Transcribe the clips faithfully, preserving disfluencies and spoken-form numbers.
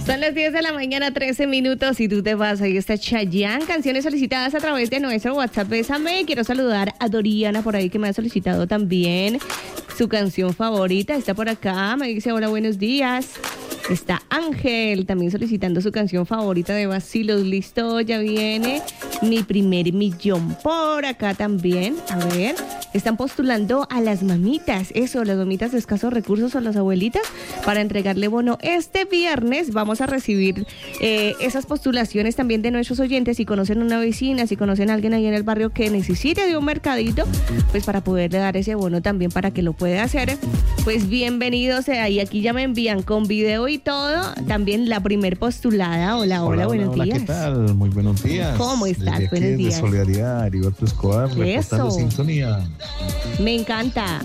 Son las diez de la mañana, trece minutos, y tú te vas. Ahí está Chayanne, canciones solicitadas a través de nuestro WhatsApp. Bésame. Quiero saludar a Doriana por ahí, que me ha solicitado también su canción favorita. Está por acá, me dice hola, buenos días. Está Ángel también solicitando su canción favorita de Vacilos. Listo, ya viene Mi Primer Millón. Por acá también, a ver, están postulando a las mamitas, eso, las mamitas de escasos recursos o las abuelitas, para entregarle bono este viernes. Vamos a recibir eh, esas postulaciones también de nuestros oyentes. Si conocen una vecina, si conocen a alguien ahí en el barrio que necesite de un mercadito, pues para poderle dar ese bono también para que lo pueda hacer, pues bienvenidos. Ahí aquí ya me envían con video y todo. También la primer postulada. Hola, hola, hola, buenos hola, días. ¿Qué tal? Muy buenos días. ¿Cómo estás? Desde Buenos aquí, días. De Solidaridad, Heriberto Escobar, reportando sintonía. Me encanta.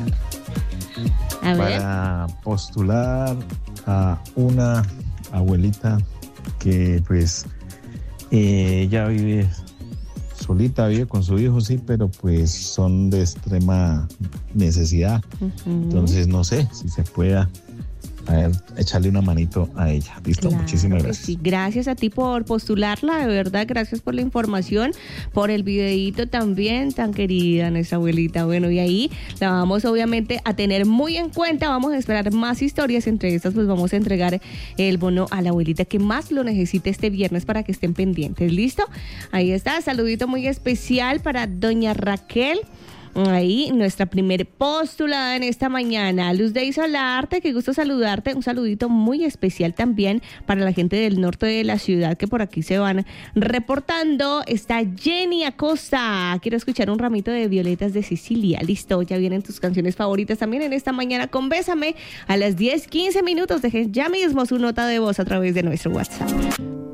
A ver. Para postular a una abuelita que pues eh, ella vive solita, vive con su hijo, sí, pero pues son de extrema necesidad. Uh-huh. Entonces no sé si se pueda, a ver, echarle una manito a ella. Listo, claro, muchísimas gracias. Sí. Gracias a ti por postularla, de verdad, gracias por la información, por el videíto también, tan querida nuestra abuelita. Bueno, y ahí la vamos obviamente a tener muy en cuenta. Vamos a esperar más historias, entre estas pues vamos a entregar el bono a la abuelita que más lo necesite este viernes, para que estén pendientes. ¿Listo? Ahí está, saludito muy especial para doña Raquel. Ahí, nuestra primer postulada en esta mañana. Luz de Isolarte, qué gusto saludarte. Un saludito muy especial también para la gente del norte de la ciudad, que por aquí se van reportando. Está Jenny Acosta. Quiero escuchar un ramito de violetas de Sicilia. Listo, ya vienen tus canciones favoritas también en esta mañana con Bésame. A las diez quince minutos, dejen ya mismo su nota de voz a través de nuestro WhatsApp.